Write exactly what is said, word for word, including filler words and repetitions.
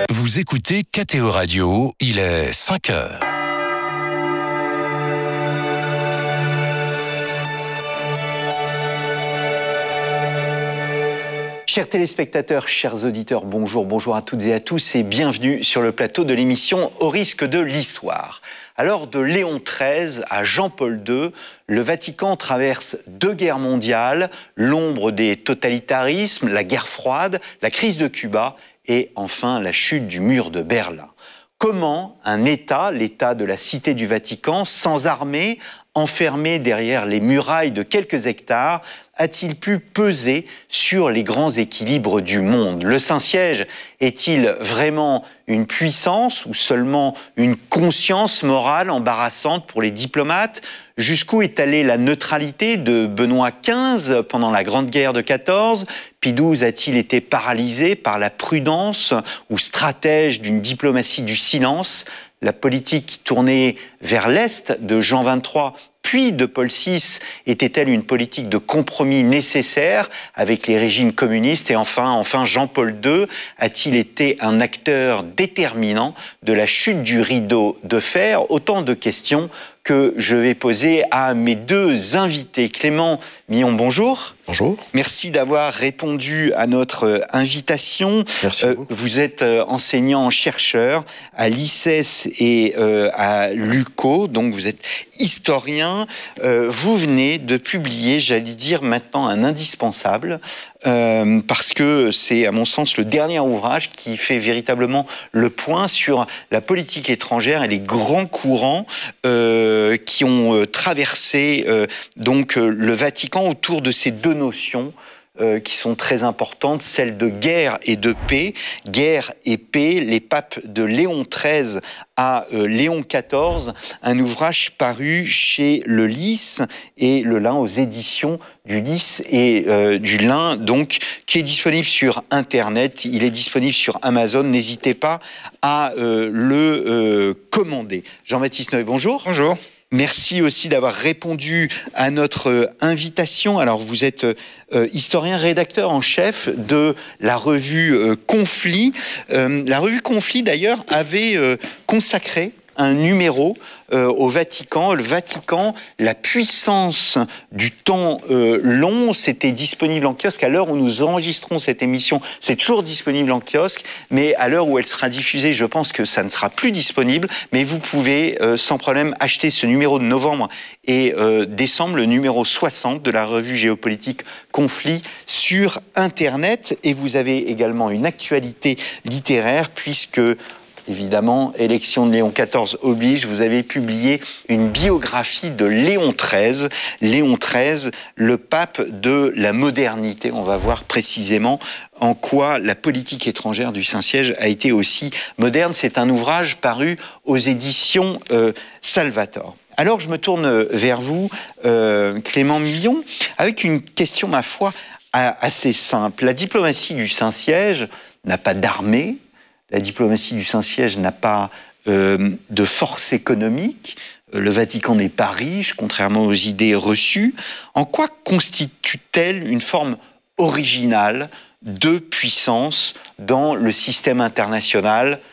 Vous écoutez K T O Radio, il est cinq heures. Chers téléspectateurs, chers auditeurs, bonjour, bonjour à toutes et à tous et bienvenue sur le plateau de l'émission Au risque de l'histoire. Alors de Léon treize à Jean-Paul deux, le Vatican traverse deux guerres mondiales, l'ombre des totalitarismes, la guerre froide, la crise de Cuba et enfin la chute du mur de Berlin. Comment un État, l'État de la Cité du Vatican, sans armée, enfermé derrière les murailles de quelques hectares, a-t-il pu peser sur les grands équilibres du monde? Le Saint-Siège est-il vraiment une puissance ou seulement une conscience morale embarrassante pour les diplomates? Jusqu'où est allée la neutralité de Benoît quinze pendant la Grande Guerre de quatorze? Pie douze a-t-il été paralysé par la prudence ou stratège d'une diplomatie du silence? La politique tournée vers l'Est de Jean vingt-trois puis de Paul six était-elle une politique de compromis nécessaire avec les régimes communistes? Et enfin, enfin Jean-Paul deux a-t-il été un acteur déterminant de la chute du rideau de fer? Autant de questions que je vais poser à mes deux invités. Clément Millon, bonjour. Bonjour. Merci d'avoir répondu à notre invitation. Merci. Euh, vous êtes enseignant-chercheur à l'I C E S et euh, à l'U C O, donc vous êtes historien. Euh, vous venez de publier, j'allais dire maintenant, un indispensable, euh, parce que c'est, à mon sens, le dernier ouvrage qui fait véritablement le point sur la politique étrangère et les grands courants euh, qui ont euh, traversé euh, donc euh, le Vatican autour de ces deux notions euh, qui sont très importantes, celles de guerre et de paix. Guerre et paix, les papes de Léon treize à euh, Léon quatorze, un ouvrage paru chez Le Lys et Le Lin aux éditions du Lys et euh, du Lin, donc, qui est disponible sur Internet, il est disponible sur Amazon, n'hésitez pas à euh, le euh, commander. Jean-Baptiste Noé, bonjour. Bonjour. Merci aussi d'avoir répondu à notre euh, invitation. Alors, vous êtes euh, historien, rédacteur en chef de la revue euh, Conflit. Euh, la revue Conflit, d'ailleurs, avait euh, consacré un numéro euh, au Vatican. Le Vatican, la puissance du temps euh, long, c'était disponible en kiosque. À l'heure où nous enregistrons cette émission, c'est toujours disponible en kiosque, mais à l'heure où elle sera diffusée, je pense que ça ne sera plus disponible, mais vous pouvez euh, sans problème acheter ce numéro de novembre et euh, décembre, le numéro soixante de la revue géopolitique Conflit sur Internet. Et vous avez également une actualité littéraire, puisque évidemment, élection de Léon quatorze oblige, vous avez publié une biographie de Léon treize. Léon treize, le pape de la modernité. On va voir précisément en quoi la politique étrangère du Saint-Siège a été aussi moderne. C'est un ouvrage paru aux éditions euh, Salvator. Alors, je me tourne vers vous, euh, Clément Millon, avec une question, ma foi, assez simple. La diplomatie du Saint-Siège n'a pas d'armée. La diplomatie du Saint-Siège n'a pas euh, de force économique. Le Vatican n'est pas riche, contrairement aux idées reçues. En quoi constitue-t-elle une forme originale de puissance dans le système international